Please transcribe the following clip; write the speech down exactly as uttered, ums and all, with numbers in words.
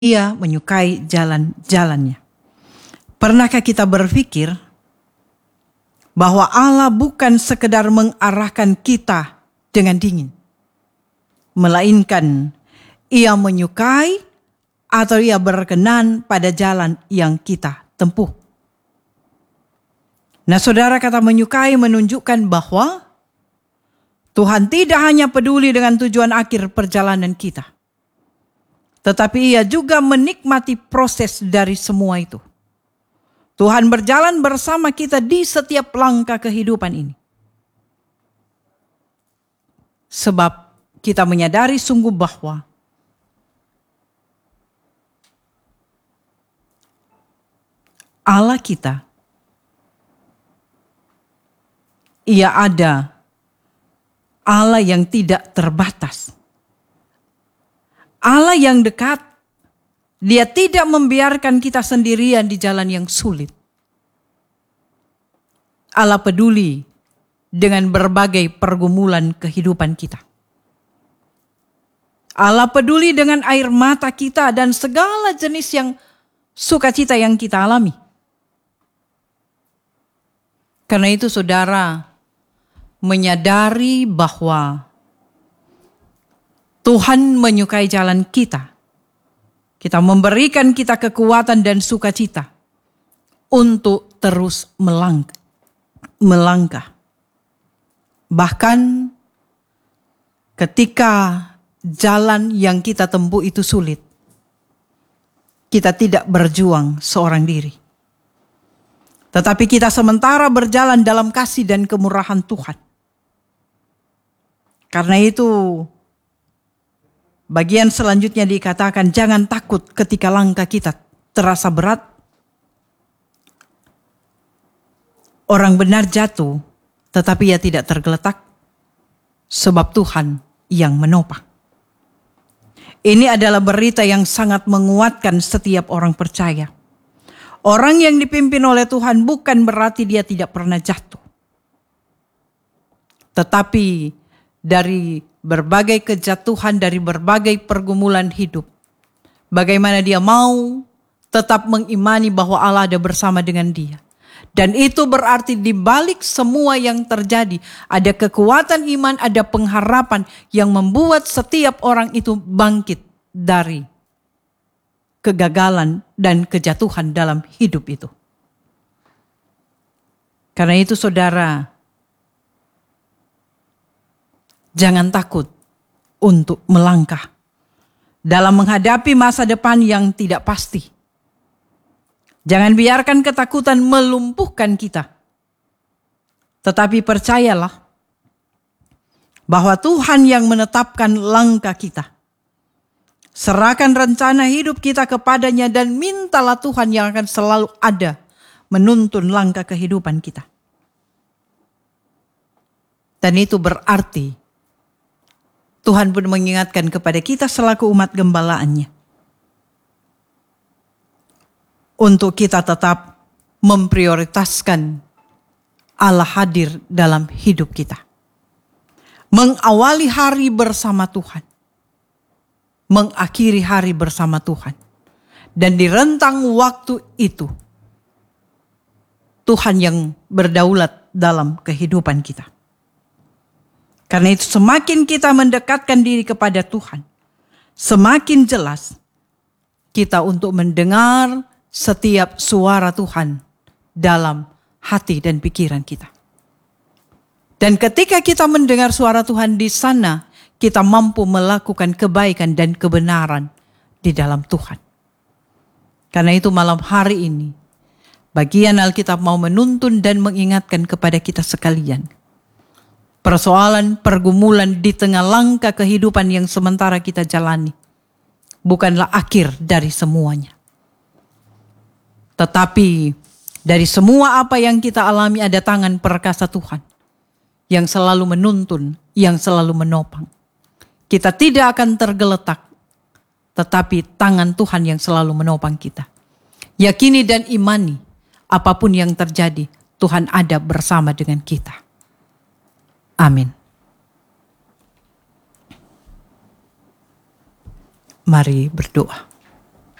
Ia menyukai jalan-jalannya. Pernahkah kita berpikir bahwa Allah bukan sekedar mengarahkan kita dengan dingin, melainkan Ia menyukai atau Ia berkenan pada jalan yang kita tempuh. Nah, saudara, kata menyukai menunjukkan bahwa Tuhan tidak hanya peduli dengan tujuan akhir perjalanan kita, tetapi Ia juga menikmati proses dari semua itu. Tuhan berjalan bersama kita di setiap langkah kehidupan ini. Sebab kita menyadari sungguh bahwa Allah kita, Ia ada Allah yang tidak terbatas. Allah yang dekat. Dia tidak membiarkan kita sendirian di jalan yang sulit. Allah peduli dengan berbagai pergumulan kehidupan kita. Allah peduli dengan air mata kita dan segala jenis yang sukacita yang kita alami. Karena itu saudara menyadari bahwa Tuhan menyukai jalan kita. Kita memberikan kita kekuatan dan sukacita untuk terus melangkah. melangkah. Bahkan ketika jalan yang kita tempuh itu sulit, kita tidak berjuang seorang diri. Tetapi kita sementara berjalan dalam kasih dan kemurahan Tuhan. Karena itu bagian selanjutnya dikatakan jangan takut ketika langkah kita terasa berat. Orang benar jatuh tetapi ia tidak tergeletak sebab Tuhan yang menopang. Ini adalah berita yang sangat menguatkan setiap orang percaya. Orang yang dipimpin oleh Tuhan bukan berarti dia tidak pernah jatuh. Tetapi dari berbagai kejatuhan, dari berbagai pergumulan hidup, bagaimana dia mau tetap mengimani bahwa Allah ada bersama dengan dia. Dan itu berarti di balik semua yang terjadi, ada kekuatan iman, ada pengharapan yang membuat setiap orang itu bangkit dari kegagalan dan kejatuhan dalam hidup itu. Karena itu saudara, jangan takut untuk melangkah dalam menghadapi masa depan yang tidak pasti. Jangan biarkan ketakutan melumpuhkan kita. Tetapi percayalah bahwa Tuhan yang menetapkan langkah kita. Serahkan rencana hidup kita kepadanya dan mintalah Tuhan yang akan selalu ada menuntun langkah kehidupan kita. Dan itu berarti Tuhan pun mengingatkan kepada kita selaku umat gembalaannya, untuk kita tetap memprioritaskan Allah hadir dalam hidup kita. Mengawali hari bersama Tuhan. Mengakhiri hari bersama Tuhan. Dan di rentang waktu itu, Tuhan yang berdaulat dalam kehidupan kita. Karena itu semakin kita mendekatkan diri kepada Tuhan, semakin jelas kita untuk mendengar setiap suara Tuhan dalam hati dan pikiran kita. Dan ketika kita mendengar suara Tuhan di sana, kita mampu melakukan kebaikan dan kebenaran di dalam Tuhan. Karena itu malam hari ini, bagian Alkitab mau menuntun dan mengingatkan kepada kita sekalian. Persoalan, pergumulan di tengah langkah kehidupan yang sementara kita jalani bukanlah akhir dari semuanya. Tetapi dari semua apa yang kita alami ada tangan perkasa Tuhan yang selalu menuntun, yang selalu menopang. Kita tidak akan tergeletak, tetapi tangan Tuhan yang selalu menopang kita. Yakini dan imani, apapun yang terjadi, Tuhan ada bersama dengan kita. Amin. Mari berdoa.